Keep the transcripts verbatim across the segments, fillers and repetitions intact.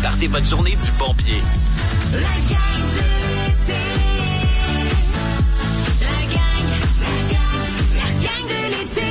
Startez votre journée du bon pied. La gang de l'été. La gang, la gang, la gang de l'été.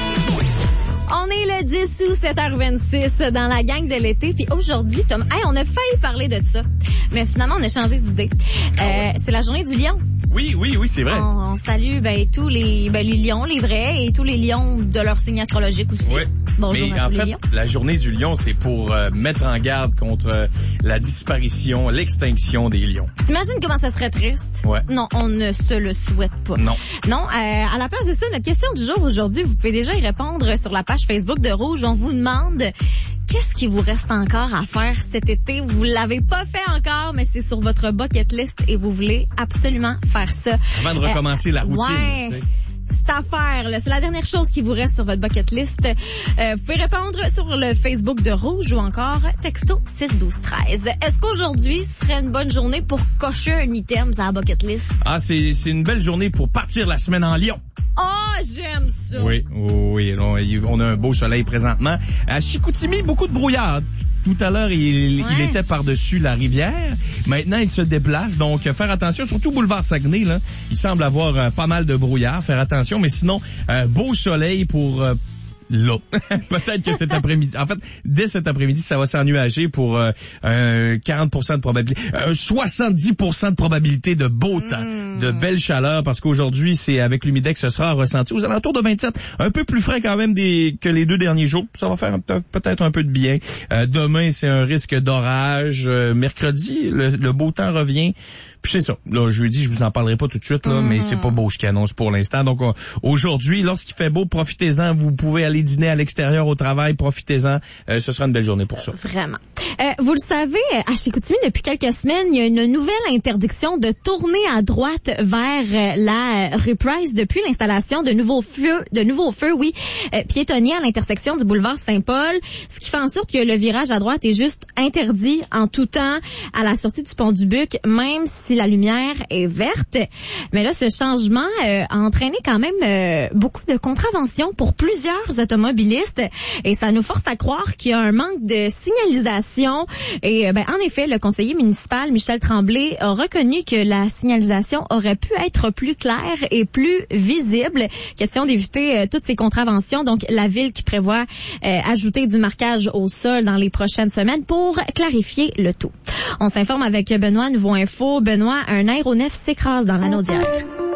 On est le dix août, sept heures vingt-six, dans la gang de l'été. Puis aujourd'hui, Tom, hey, on a failli parler de ça, mais finalement, on a changé d'idée. Ah ouais. Euh, c'est la journée du lion. Oui, oui, oui, c'est vrai. On, on salue ben, tous les, ben, les lions, les vrais, et tous les lions de leur signe astrologique aussi. Oui. Bonjour Mais à en tous fait, les lions. la journée du lion, c'est pour euh, mettre en garde contre euh, la disparition, l'extinction des lions. T'imagines comment ça serait triste? Ouais. Non, on ne se le souhaite pas. Non. Non, euh, à la place de ça, notre question du jour aujourd'hui, vous pouvez déjà y répondre sur la page Facebook de Rouge. On vous demande qu'est-ce qui vous reste encore à faire cet été? Vous l'avez pas fait encore, mais c'est sur votre bucket list et vous voulez absolument faire ça. Avant de recommencer euh, la routine. Ouais. Tu sais. Cette affaire, là, c'est la dernière chose qui vous reste sur votre bucket list. Euh, vous pouvez répondre sur le Facebook de Rouge ou encore texto six douze treize. Est-ce qu'aujourd'hui serait une bonne journée pour cocher un item sur la bucket list? Ah, c'est, c'est une belle journée pour partir la semaine en Lyon. Oh, j'aime ça! Oui, oui, oui. On a un beau soleil présentement. À Chicoutimi, beaucoup de brouillard. Tout à l'heure, il, ouais. il était par-dessus la rivière. Maintenant, il se déplace. Donc, faire attention, surtout boulevard Saguenay, là. Il semble avoir euh, pas mal de brouillard. Faire attention, mais sinon, euh, beau soleil pour... Euh, là. Peut-être que cet après-midi, en fait, dès cet après-midi, ça va s'ennuager pour euh, un quarante pour cent de probabilité, un soixante-dix pour cent de probabilité de beau temps, mmh. de belle chaleur, parce qu'aujourd'hui, c'est avec l'humidex, ce sera ressenti aux alentours de vingt-sept, un peu plus frais quand même des, que les deux derniers jours. Ça va faire peut-être un peu de bien. Euh, demain, c'est un risque d'orage. Euh, mercredi, le, le beau temps revient. Puis c'est ça. Là, jeudi, je vous en parlerai pas tout de suite, là, mmh. mais c'est pas beau ce qu'il annonce pour l'instant. Donc, euh, aujourd'hui, lorsqu'il fait beau, profitez-en. Vous pouvez aller dîner à l'extérieur au travail, profitez-en. Euh, ce sera une belle journée pour ça. Vraiment. Euh, vous le savez, à Chicoutimi, depuis quelques semaines, il y a une nouvelle interdiction de tourner à droite vers la rue Price depuis l'installation de nouveaux feux, de nouveaux feux, oui, euh, piétonniers à l'intersection du boulevard Saint-Paul, ce qui fait en sorte que le virage à droite est juste interdit en tout temps à la sortie du pont du Buc, même si la lumière est verte. Mais là, ce changement euh, a entraîné quand même euh, beaucoup de contraventions pour plusieurs automobilistes et ça nous force à croire qu'il y a un manque de signalisation. Et euh, ben, en effet, le conseiller municipal Michel Tremblay a reconnu que la signalisation aurait pu être plus claire et plus visible. Question d'éviter euh, toutes ces contraventions. Donc, la ville qui prévoit euh, ajouter du marquage au sol dans les prochaines semaines pour clarifier le tout. On s'informe avec Benoît, Nouveau Info. Benoît, un aéronef s'écrase dans l'anneau d'hier.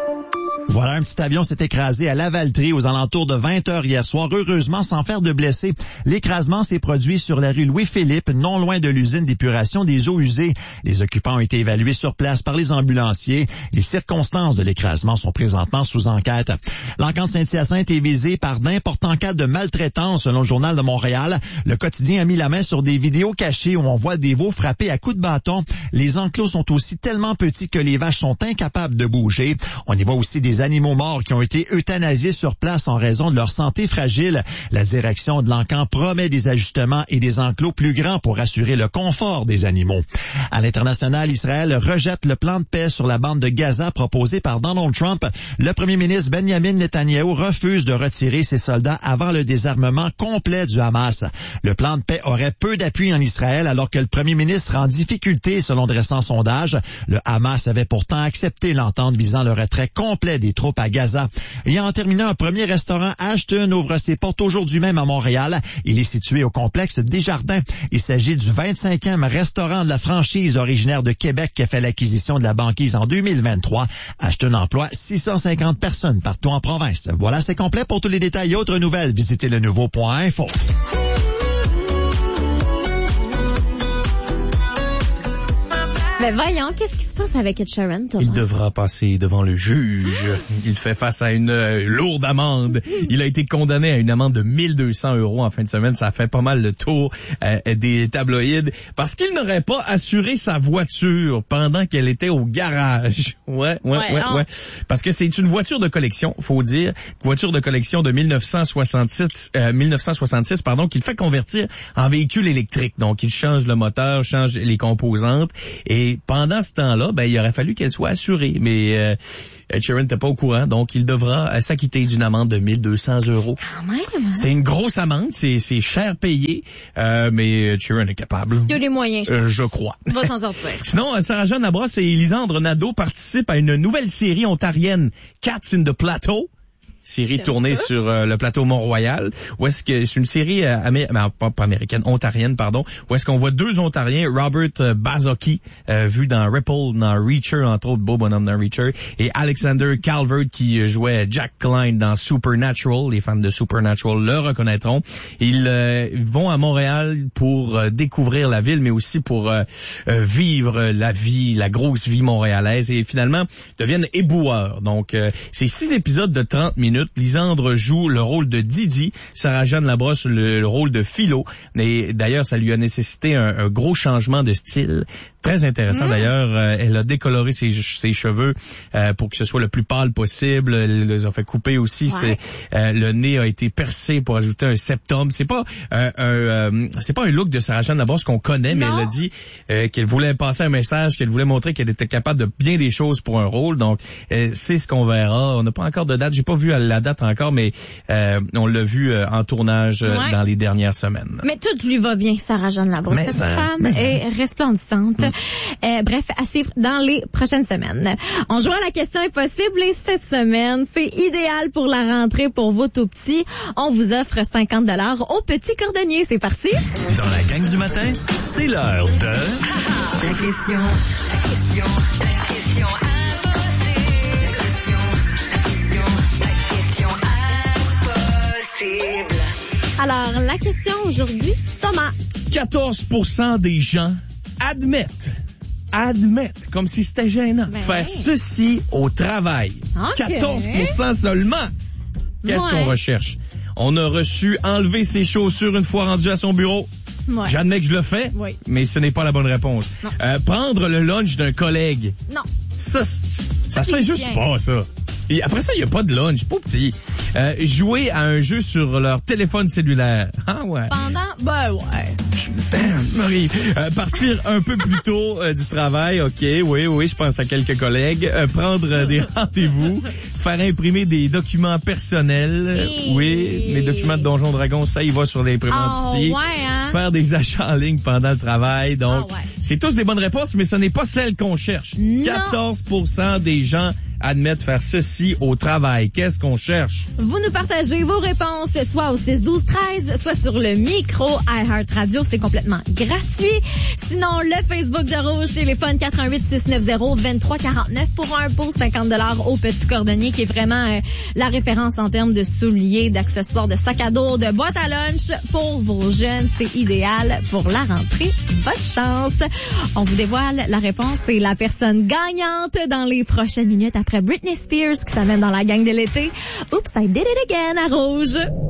Voilà, un petit avion s'est écrasé à Lavaltrie aux alentours de vingt heures hier soir, heureusement sans faire de blessés. L'écrasement s'est produit sur la rue Louis-Philippe, non loin de l'usine d'épuration des eaux usées. Les occupants ont été évalués sur place par les ambulanciers. Les circonstances de l'écrasement sont présentement sous enquête. L'encan de Saint-Hyacinthe est visé par d'importants cas de maltraitance, selon le Journal de Montréal. Le quotidien a mis la main sur des vidéos cachées où on voit des veaux frappés à coups de bâton. Les enclos sont aussi tellement petits que les vaches sont incapables de bouger. On y voit aussi des animaux morts qui ont été euthanasiés sur place en raison de leur santé fragile. La direction de l'Encan promet des ajustements et des enclos plus grands pour assurer le confort des animaux. À l'international, Israël rejette le plan de paix sur la bande de Gaza proposé par Donald Trump. Le premier ministre Benjamin Netanyahu refuse de retirer ses soldats avant le désarmement complet du Hamas. Le plan de paix aurait peu d'appui en Israël alors que le premier ministre est en difficulté selon de récents sondages. Le Hamas avait pourtant accepté l'entente visant le retrait complet des troupes à Gaza. Et en terminant, un premier restaurant Ashton ouvre ses portes aujourd'hui même à Montréal. Il est situé au complexe Desjardins. Il s'agit du vingt-cinquième restaurant de la franchise originaire de Québec qui a fait l'acquisition de la banquise en deux mille vingt-trois. Ashton emploie six cent cinquante personnes partout en province. Voilà, c'est complet. Pour tous les détails et autres nouvelles, visitez le nouveau point info. Mais voyons, qu'est-ce qui se passe avec Ed Sheeran, Thomas? Il devra passer devant le juge. Il fait face à une euh, lourde amende. Il a été condamné à une amende de mille deux cents euros en fin de semaine. Ça fait pas mal le tour euh, des tabloïds parce qu'il n'aurait pas assuré sa voiture pendant qu'elle était au garage. Ouais, ouais, ouais, ouais. on... ouais. Parce que c'est une voiture de collection, faut dire. Voiture de collection de mille neuf cent soixante-six, euh, mille neuf cent soixante-six, pardon, qu'il fait convertir en véhicule électrique. Donc, il change le moteur, change les composantes et Et pendant ce temps-là, ben il aurait fallu qu'elle soit assurée. Mais euh, Ed Sheeran n'était pas au courant, donc il devra euh, s'acquitter d'une amende de mille deux cents euros. Quand même, hein? C'est une grosse amende, c'est, c'est cher payé, euh, mais Ed Sheeran est capable. Il y a les moyens, je, Euh, je crois. Il va s'en sortir. Sinon, euh, Sarah-Jeanne Labrosse et Lisandre Nadeau participent à une nouvelle série ontarienne, Cats in the Plateau. Série J'aime tournée ça. sur euh, le plateau Mont-Royal, où est-ce que c'est une série euh, amé- ben, pas, pas américaine, ontarienne, pardon, où est-ce qu'on voit deux Ontariens, Robert euh, Bazocchi, euh, vu dans Ripple, dans Reacher, entre autres, beau bonhomme dans Reacher, et Alexander Calvert qui euh, jouait Jack Klein dans Supernatural. Les fans de Supernatural le reconnaîtront. Ils euh, vont à Montréal pour euh, découvrir la ville, mais aussi pour euh, euh, vivre la vie, la grosse vie montréalaise, et finalement deviennent éboueurs. Donc, euh, c'est six épisodes de trente minutes. Lisandre joue le rôle de Didi, Sarah-Jeanne Labrosse le, le rôle de Philo. Et d'ailleurs, ça lui a nécessité un, un gros changement de style. Très intéressant mmh. d'ailleurs. Euh, elle a décoloré ses, ses cheveux euh, pour que ce soit le plus pâle possible. Elle les a fait couper aussi. Ouais. C'est, euh, le nez a été percé pour ajouter un septum. C'est pas euh, un, euh, c'est pas un look de Sarah-Jeanne Labrosse qu'on connaît, non. mais elle a dit euh, qu'elle voulait passer un message, qu'elle voulait montrer qu'elle était capable de bien des choses pour un rôle. Donc, euh, c'est ce qu'on verra. On n'a pas encore de date. J'ai pas vu la date encore, mais euh, on l'a vu euh, en tournage euh, Ouais. dans les dernières semaines. Mais tout lui va bien, Sarah-Jeanne Labrosse. Mais Cette ça, femme mais ça. est resplendissante. Mm. Euh, bref, à suivre dans les prochaines semaines. On joue à la question impossible et cette semaine, c'est idéal pour la rentrée pour vos tout petits. On vous offre cinquante dollars au petit cordonnier. C'est parti? Dans la gang du matin, c'est l'heure de... La question, la question, la question impossible. La question, la question, la question impossible. Alors, la question aujourd'hui, Thomas. quatorze pour cent des gens admettent, admettent, comme si c'était gênant, Ben faire oui. ceci au travail. Ok. quatorze pour cent seulement. Qu'est-ce Ouais. qu'on recherche? On a reçu enlever ses chaussures une fois rendu à son bureau. Ouais. J'admets que je le fais, Oui. mais ce n'est pas la bonne réponse. Non. Euh, prendre le lunch d'un collègue. Non. Ça, c- ça se c'est fait juste chien. pas, ça. Et après ça, il n'y a pas de lunch, pas petit. Euh, jouer à un jeu sur leur téléphone cellulaire. Ah ouais. Pendant, ben ouais. Damn, Marie. Euh, partir un peu plus tôt euh, du travail, ok, oui, oui, je pense à quelques collègues. Euh, prendre euh, des rendez-vous, faire imprimer des documents personnels. Euh, Et- Oui, les documents de Donjon Dragon, ça, il va sur l'imprimante Ah ici. ouais, hein? Faire des achats en ligne pendant le travail. Donc, Ah ouais. c'est tous des bonnes réponses, mais ce n'est pas celle qu'on cherche. Non. quatorze pour cent des gens admettent faire ceci au travail. Qu'est-ce qu'on cherche? Vous nous partagez vos réponses soit au six douze treize, soit sur le micro iHeartRadio. C'est complètement gratuit. Sinon, le Facebook de Rouge, téléphone quatre un huit six neuf zéro deux trois quatre neuf pour un pot cinquante dollars au Petit Cordonnier, qui est vraiment euh, la référence en termes de souliers, d'accessoires, de sacs à dos, de boîtes à lunch pour vos jeunes. C'est idéal pour la rentrée. Bonne chance. On vous dévoile la réponse. C'est la personne gagnante dans les prochaines minutes après Britney Spears qui s'amène dans la gang de l'été. Oops, I did it again à Rouge.